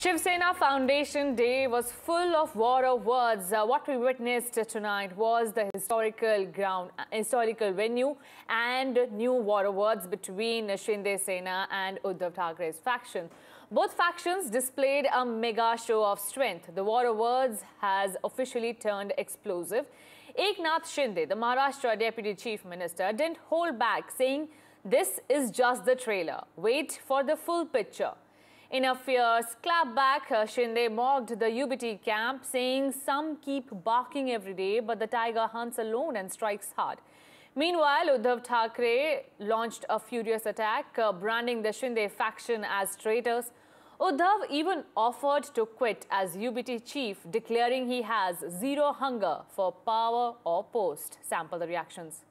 Shiv Sena Foundation Day was full of war of words. What we witnessed tonight was the historical venue and new war of words between Shinde Sena and Uddhav Thakere's faction. Both factions displayed a mega show of strength. The war of words has officially turned explosive. Eknath Shinde, the Maharashtra Deputy Chief Minister, didn't hold back, saying, "This is just the trailer. Wait for the full picture." In a fierce clapback, Shinde mocked the UBT camp, saying some keep barking every day, but the tiger hunts alone and strikes hard. Meanwhile, Uddhav Thackeray launched a furious attack, branding the Shinde faction as traitors. Uddhav even offered to quit as UBT chief, declaring he has zero hunger for power or post. Sample the reactions.